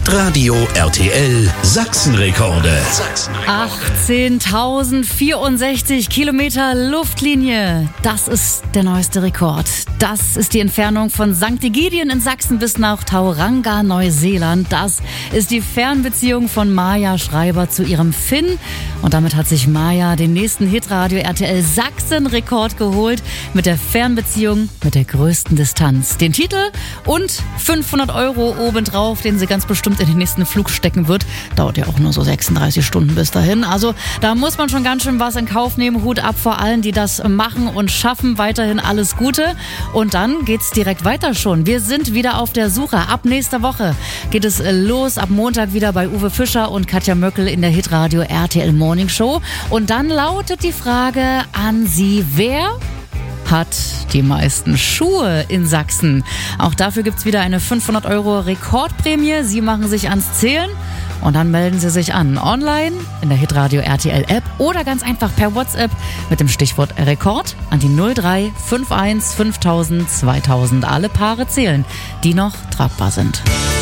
Hitradio RTL Sachsenrekorde. 18.064 Kilometer Luftlinie. Das ist der neueste Rekord. Das ist die Entfernung von St. Egidien in Sachsen bis nach Tauranga, Neuseeland. Das ist die Fernbeziehung von Maja Schreiber zu ihrem Finn. Und damit hat sich Maja den nächsten Hitradio RTL Sachsen-Rekord geholt mit der Fernbeziehung mit der größten Distanz. Den Titel und 500 € obendrauf, den sie ganz bestimmt in den nächsten Flug stecken wird. Dauert ja auch nur so 36 Stunden bis dahin. Also da muss man schon ganz schön was in Kauf nehmen. Hut ab vor allen, die das machen und schaffen. Weiterhin alles Gute. Und dann geht's direkt weiter schon. Wir sind wieder auf der Suche. Ab nächster Woche geht es los. Ab Montag wieder bei Uwe Fischer und Katja Möckel in der Hitradio RTL Morning Show. Und dann lautet die Frage an Sie: Wer hat die meisten Schuhe in Sachsen? Auch dafür gibt's wieder eine 500 € Rekordprämie. Sie machen sich ans Zählen und dann melden Sie sich an. Online, in der Hitradio RTL App oder ganz einfach per WhatsApp mit dem Stichwort Rekord an die 03 51 5000 2000. Alle Paare zählen, die noch tragbar sind.